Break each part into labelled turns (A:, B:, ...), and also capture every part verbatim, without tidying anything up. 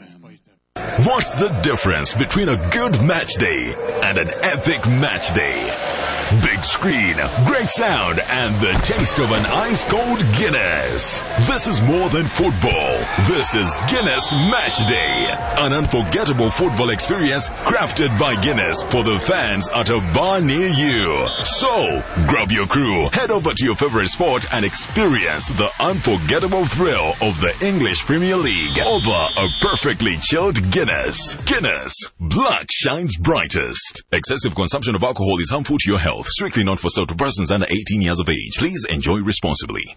A: What's the difference between a good match day and an epic match day? Big screen, great sound, and the taste of an ice-cold Guinness. This is more than football. This is Guinness Match Day. An unforgettable football experience crafted by Guinness for the fans at a bar near you. So, grab your crew, head over to your favorite sport and experience the unforgettable thrill of the English Premier League over a perfectly chilled Guinness. Guinness. Black shines brightest. Excessive consumption of alcohol is harmful to your health. Strictly not for sale to persons under eighteen years of age. Please enjoy responsibly.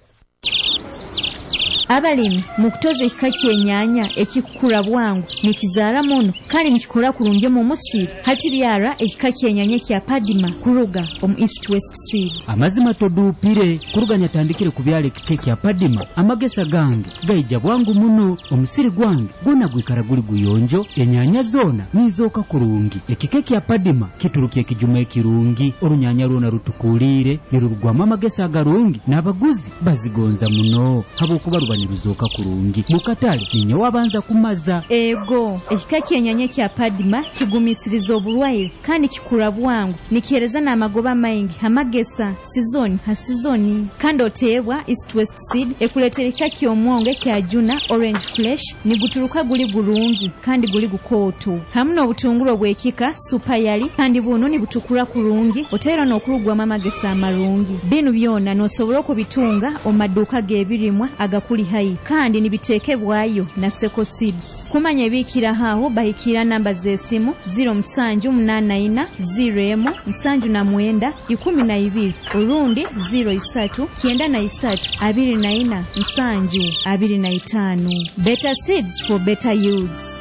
B: Abalimi mukutoza ekika ky'ennyanja ekikula bwangu nikizaala muno kandi nikikola kulungi mu musiri hati byara ekika ky'ennyanja kya Padima kuruga omu East West Seed.
C: Amazima toduupire kuruganya tandikire ku byala ekika kya Padima amagesa gange gayija bwangu muno omusiri gwange gwonna gwikala guli guyonjo ennyanja zoona nizooka kulungi. Ekika kya Padima kituruka ekijuma ekirungi olunyanya lwona lutukuulire nirugwamu amagesa agalungi n'abaguzi bazigonza muno habwokuba niruzoka kulungi mukatale ninyo wabanza kumaza.
B: Ego ekika ky'ennyanja kya Padima kigumisiriza obulwaire kandi kikula bwangu nikihereza n'amagoba maingi amagesa sizoni ha sizoni kandi oteebwa East West Seed ekuleetera ekika ky'omwonge kya Juna Orange Flesh niguturuka guli bulungi kandi guli gukooto hamu n'obutungulu bw'ekika Super Yali kandi buno nibutukula kulungi oteera n'okulugwamu amagesa amalungi. Bino byonna n'osobola okubitunga omumaduuka g'ebirimwa agakuli hai kandi nibiteekebwayo na Seko Seeds. Kumanya ebiikira haaho bahikira namba z'essimu zero musanju munaana ina zero emu musanju na mwenda ikumi na ibiri olundi zero isatu kyenda na isatu abiri na ina musanju abiri na itaano. Better seeds for better yields.